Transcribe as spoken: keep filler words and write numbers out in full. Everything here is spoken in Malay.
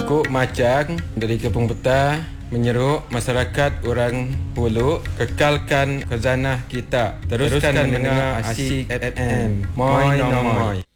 Kok Macang dari Kampung Petah menyeruk masyarakat orang Pulut kekalkan khazanah kita. Teruskan, Teruskan mendengar Asyik F M. Moi no moi.